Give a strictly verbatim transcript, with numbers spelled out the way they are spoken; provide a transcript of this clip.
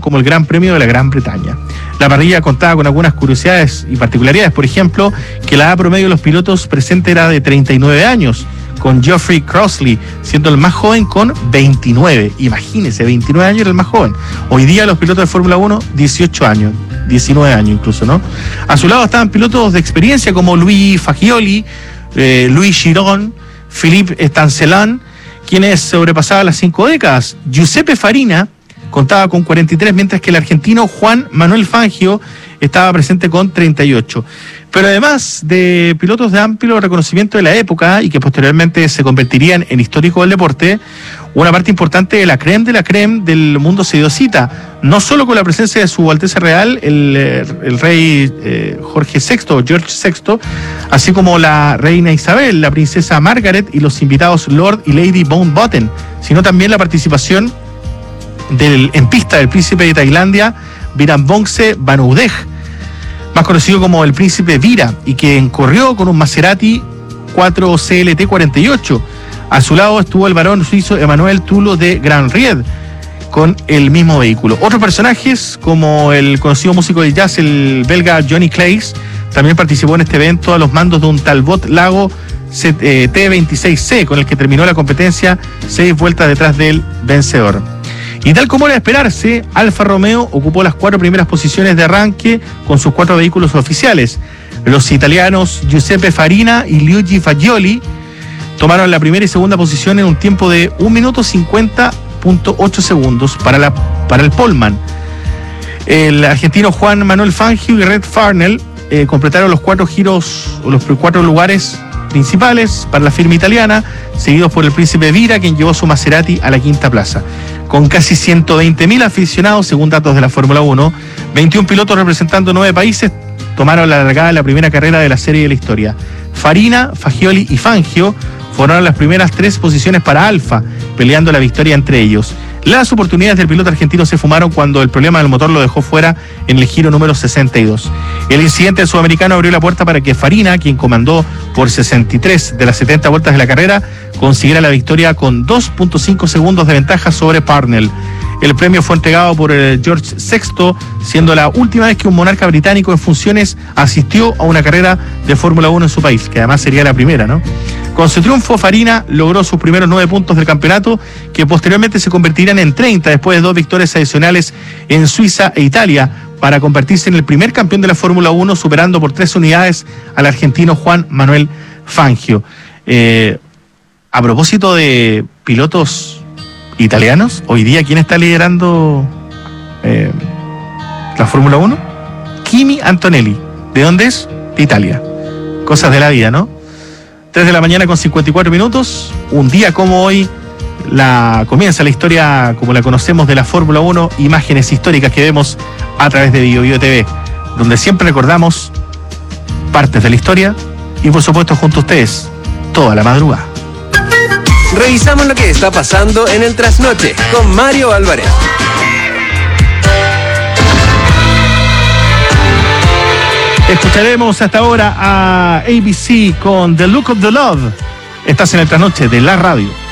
como el Gran Premio de la Gran Bretaña. La parrilla contaba con algunas curiosidades y particularidades, por ejemplo, que la edad promedio de los pilotos presentes era de treinta y nueve años, con Geoffrey Crossley siendo el más joven con veintinueve. Imagínense, veintinueve años era el más joven. Hoy día los pilotos de Fórmula uno, dieciocho años, diecinueve años incluso, ¿no? A su lado estaban pilotos de experiencia como Louis Fagioli, eh, Louis Chiron, Philippe Stancelin, quienes sobrepasaban las cinco décadas. Giuseppe Farina contaba con cuarenta y tres, mientras que el argentino Juan Manuel Fangio estaba presente con treinta y ocho. Pero además de pilotos de amplio reconocimiento de la época y que posteriormente se convertirían en históricos del deporte, una parte importante de la crème de la crème del mundo se dio cita, no solo con la presencia de su Alteza Real, el, el rey eh, Jorge sexto, George sexto, así como la reina Isabel, la princesa Margaret y los invitados Lord y Lady Mountbatten, sino también la participación del, en pista del príncipe de Tailandia, Virabongse Vanouddeh, más conocido como el príncipe Vira, y que corrió con un Maserati cuatro C L T cuarenta y ocho. A su lado estuvo el varón suizo Emmanuel Tulo de Grand Ried con el mismo vehículo. Otros personajes, como el conocido músico de jazz, el belga Johnny Claes, también participó en este evento a los mandos de un Talbot Lago T veintiséis C, con el que terminó la competencia seis vueltas detrás del vencedor. Y tal como era de esperarse, Alfa Romeo ocupó las cuatro primeras posiciones de arranque con sus cuatro vehículos oficiales. Los italianos Giuseppe Farina y Luigi Fagioli tomaron la primera y segunda posición en un tiempo de un minuto cincuenta punto ocho segundos para, la, para el poleman. El argentino Juan Manuel Fangio y Red Farnell eh, completaron los cuatro giros, o los cuatro lugares principales para la firma italiana, seguidos por el príncipe Vira, quien llevó su Maserati a la quinta plaza. Con casi ciento veinte mil aficionados, según datos de la Fórmula uno, veintiún pilotos representando nueve países tomaron la largada de la primera carrera de la serie de la historia. Farina, Fagioli y Fangio fueron las primeras tres posiciones para Alfa, peleando la victoria entre ellos. Las oportunidades del piloto argentino se fumaron cuando el problema del motor lo dejó fuera en el giro número sesenta y dos. El incidente del sudamericano abrió la puerta para que Farina, quien comandó por sesenta y tres de las setenta vueltas de la carrera, consiguiera la victoria con dos punto cinco segundos de ventaja sobre Parnell. El premio fue entregado por el George sexto, siendo la última vez que un monarca británico en funciones asistió a una carrera de Fórmula uno en su país, que además sería la primera, ¿no? Con su triunfo, Farina logró sus primeros nueve puntos del campeonato, que posteriormente se convertirán en treinta después de dos victorias adicionales en Suiza e Italia, para convertirse en el primer campeón de la Fórmula uno, superando por tres unidades al argentino Juan Manuel Fangio. Eh, a propósito de pilotos italianos, hoy día, ¿quién está liderando eh, la Fórmula uno? Kimi Antonelli. ¿De dónde es? De Italia. Cosas de la vida, ¿no? tres de la mañana con cincuenta y cuatro minutos. Un día como hoy la comienza la historia como la conocemos de la Fórmula uno, imágenes históricas que vemos a través de Bio Bio T V, donde siempre recordamos partes de la historia y por supuesto junto a ustedes toda la madrugada. Revisamos lo que está pasando en el trasnoche con Mario Álvarez. Escucharemos hasta ahora a A B C con The Look of the Love. Estás en el trasnoche de la radio.